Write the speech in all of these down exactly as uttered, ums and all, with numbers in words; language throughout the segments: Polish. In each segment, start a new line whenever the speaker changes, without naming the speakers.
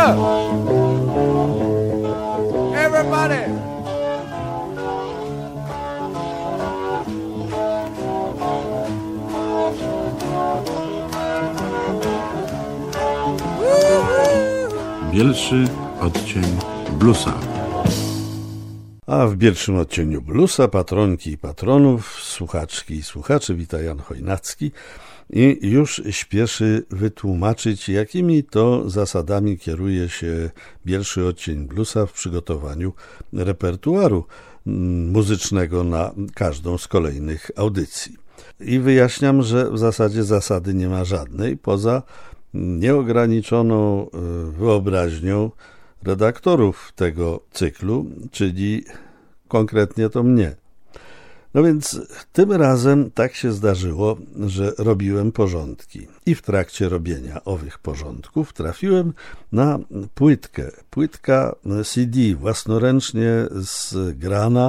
up! Everybody!
Bielszy odcień bluesa.
A w pierwszym odcieniu bluesa patronki i patronów, słuchaczki i słuchacze, wita Jan Chojnacki i już śpieszy wytłumaczyć, jakimi to zasadami kieruje się pierwszy odcień bluesa w przygotowaniu repertuaru muzycznego na każdą z kolejnych audycji. I wyjaśniam, że w zasadzie zasady nie ma żadnej, poza nieograniczoną wyobraźnią redaktorów tego cyklu, czyli konkretnie to mnie. No więc tym razem tak się zdarzyło, że robiłem porządki i w trakcie robienia owych porządków trafiłem na płytkę. Płytka C D własnoręcznie zgrana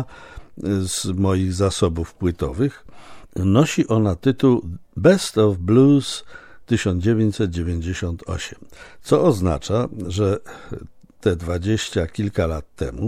z moich zasobów płytowych. Nosi ona tytuł Best of Blues tysiąc dziewięćset dziewięćdziesiąt osiem, co oznacza, że te dwadzieścia kilka lat temu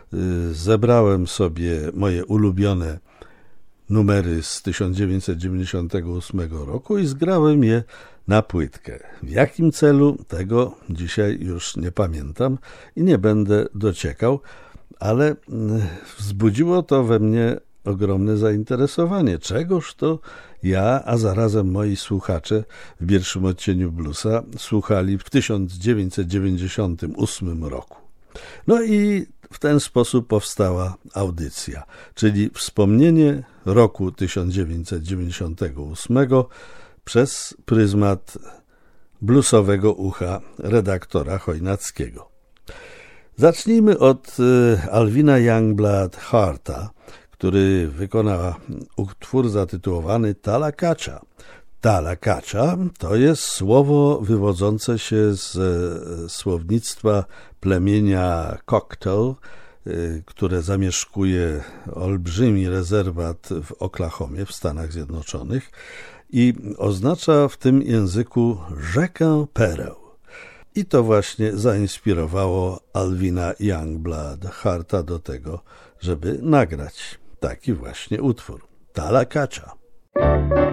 zebrałem sobie moje ulubione numery z tysiąc dziewięćset dziewięćdziesiątego ósmego roku i zgrałem je na płytkę. W jakim celu, tego dzisiaj już nie pamiętam i nie będę dociekał, ale wzbudziło to we mnie ogromne zainteresowanie. Czegoż to ja, a zarazem moi słuchacze w pierwszym odcieniu bluesa słuchali w tysiąc dziewięćset dziewięćdziesiątym ósmym roku. No i w ten sposób powstała audycja, czyli wspomnienie roku tysiąc dziewięćset dziewięćdziesiątego ósmego przez pryzmat bluesowego ucha redaktora Chojnackiego. Zacznijmy od Alvina Youngblood Harta, który wykonał utwór zatytułowany Talakacha. Talakacha to jest słowo wywodzące się z słownictwa plemienia Choctaw, które zamieszkuje olbrzymi rezerwat w Oklahomie w Stanach Zjednoczonych i oznacza w tym języku rzekę pereł. I to właśnie zainspirowało Alvina Youngblood Harta do tego, żeby nagrać taki właśnie utwór. Talakacha.